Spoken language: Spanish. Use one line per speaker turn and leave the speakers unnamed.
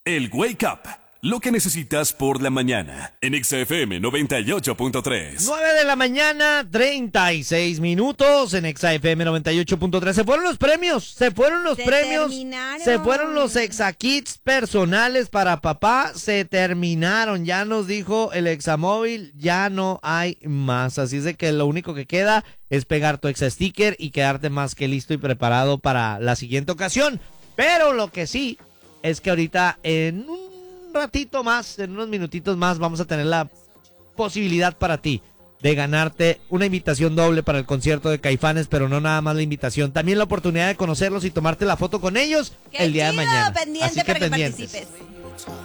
El Wake Up. Lo que necesitas por la mañana. En XFM 98.3.
9 de la mañana, 36 minutos. En XFM 98.3. Se fueron los premios. Se fueron los premios. Se fueron los Exakits personales para papá. Se terminaron. Ya nos dijo el Examóvil. Ya no hay más. Así es de que lo único que queda es pegar tu Exa sticker y quedarte más que listo y preparado para la siguiente ocasión. Pero lo que sí es que ahorita en un ratito más, en unos minutitos más, vamos a tener la posibilidad para ti de ganarte una invitación doble para el concierto de Caifanes, pero no nada más la invitación, también la oportunidad de conocerlos y tomarte la foto con ellos el día de mañana.
Pendiente
Así que
para que
pendientes.
participes.